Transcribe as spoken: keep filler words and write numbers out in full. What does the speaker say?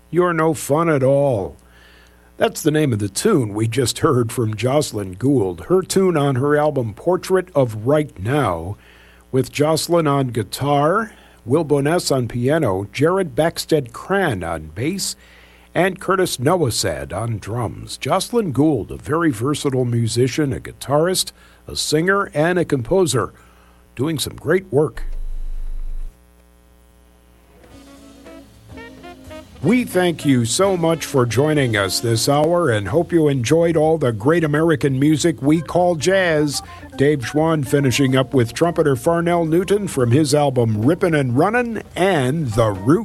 You're No Fun at All. That's the name of the tune we just heard from Jocelyn Gould, her tune on her album Portrait of Right Now, with Jocelyn on guitar, Will Boness on piano, Jared Baxted Cran on bass, and Curtis Noasad on drums. Jocelyn Gould, a very versatile musician, a guitarist, a singer, and a composer, doing some great work. We thank you so much for joining us this hour and hope you enjoyed all the great American music we call jazz. Dave Schwann finishing up with trumpeter Farnell Newton from his album Rippin' and Runnin' and The Root.